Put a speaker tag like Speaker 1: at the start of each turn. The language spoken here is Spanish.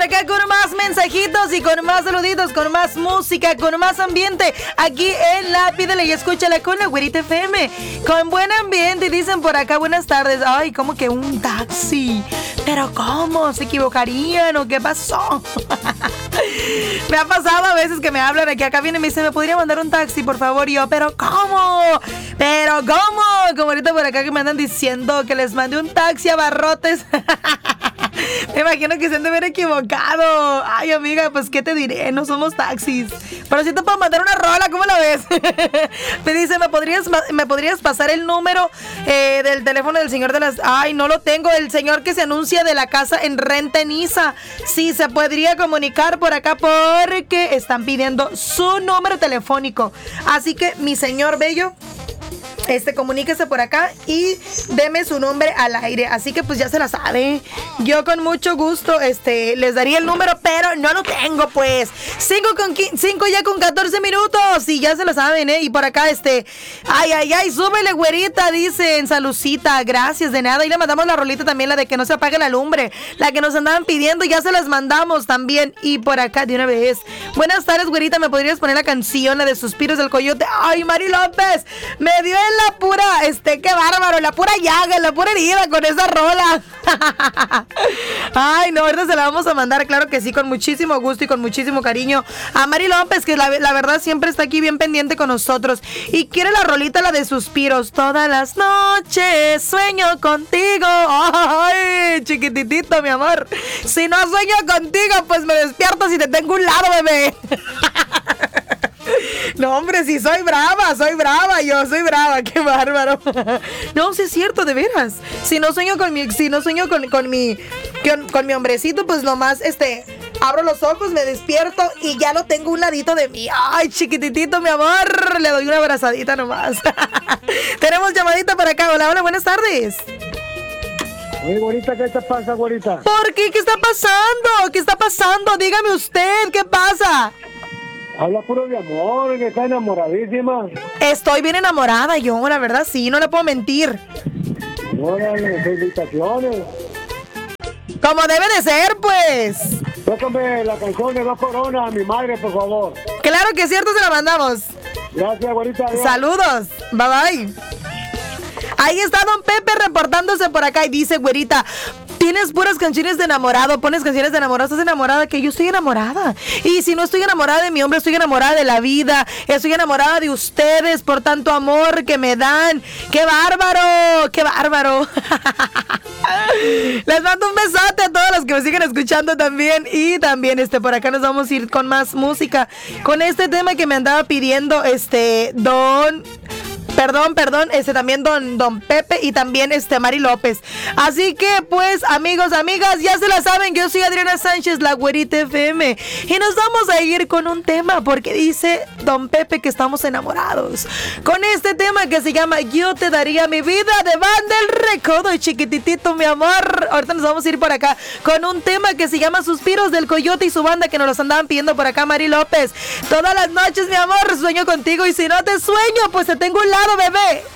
Speaker 1: acá con más mensajitos y con más saluditos, con más música, con más ambiente. Aquí en la Pídele y Escúchala con la Güerita FM. Con buen ambiente. Dicen por acá, buenas tardes. Ay, como que un taxi. Pero ¿cómo? ¿Se equivocarían o qué pasó? Me ha pasado a veces que me hablan aquí. Acá viene y me dicen, ¿me podría mandar un taxi, por favor? Y yo, ¿pero cómo? ¿Pero cómo? Como ahorita por acá que me andan diciendo que les mande un taxi a Barrotes. Me imagino que se han de haber equivocado. Ay, amiga, pues, ¿qué te diré? No somos taxis. Pero sí te puedo mandar una rola, ¿cómo la ves? Me dice, ¿me podrías pasar el número del teléfono del señor de las... Ay, no lo tengo. El señor que se anuncia de la casa en renta en Isa. Sí, se podría comunicar por acá porque están pidiendo su número telefónico. Así que, mi señor bello... comuníquese por acá y deme su nombre al aire. Así que pues ya se la sabe. Yo con mucho gusto les daría el número, pero no lo tengo, pues. 5 ya con 14 minutos. Y ya se la saben, Y por acá, ay, súbele, güerita, dicen. Salucita, gracias, de nada. Y le mandamos la rolita también, la de que no se apague la lumbre. La que nos andaban pidiendo, ya se las mandamos también. Y por acá, de una vez. Buenas tardes, güerita, ¿me podrías poner la canción, la de Suspiros del Coyote? Ay, Mari López, me dio en la pura, qué bárbaro, la pura llaga, la pura herida con esa rola. Ay, no, ahorita se la vamos a mandar, claro que sí, con muchísimo gusto y con muchísimo cariño a Mari López, que la verdad siempre está aquí bien pendiente con nosotros. Y quiere la rolita, la de Suspiros. Todas las noches sueño contigo. Ay, chiquititito, mi amor. Si no sueño contigo, pues me despierto si te tengo un lado, bebé. No, hombre, sí, soy brava, qué bárbaro. No, sí es cierto, de veras. Si no sueño con mi hombrecito, pues nomás, abro los ojos, me despierto y ya lo tengo un ladito de mí. Ay, chiquititito, mi amor, le doy una abrazadita nomás. Tenemos llamadita para acá. Hola, buenas tardes.
Speaker 2: Oye, güerita, ¿qué te pasa, güerita?
Speaker 1: ¿Por qué? ¿Qué está pasando? ¿Qué está pasando? Dígame usted, ¿qué pasa?
Speaker 2: Habla puro de amor, que está enamoradísima.
Speaker 1: Estoy bien enamorada yo, la verdad, sí, no le puedo mentir.
Speaker 2: Órale, felicitaciones.
Speaker 1: Como debe de ser, pues.
Speaker 2: Tócame la canción de 2 Coronas a mi madre, por favor.
Speaker 1: Claro que es cierto, se la mandamos.
Speaker 2: Gracias, güerita. Adiós.
Speaker 1: Saludos, bye bye. Ahí está don Pepe reportándose por acá y dice, güerita, tienes puras canciones de enamorado, pones canciones de enamorado, estás enamorada, que yo estoy enamorada. Y si no estoy enamorada de mi hombre, estoy enamorada de la vida, estoy enamorada de ustedes por tanto amor que me dan. ¡Qué bárbaro! ¡Qué bárbaro! Les mando un besote a todos los que me siguen escuchando también. Y también por acá nos vamos a ir con más música, con este tema que me andaba pidiendo también don Pepe y también Mari López. Así que pues, amigos, amigas, ya se la saben, yo soy Adriana Sánchez, la Güerita FM, y nos vamos a ir con un tema porque dice don Pepe que estamos enamorados. Con este tema que se llama Yo te daría mi vida, de Banda El Recodo, y chiquititito, mi amor. Ahorita nos vamos a ir por acá con un tema que se llama Suspiros del Coyote y su banda, que nos los andaban pidiendo por acá, Mari López. Todas las noches, mi amor, sueño contigo, y si no te sueño, pues te tengo un lado, bebé.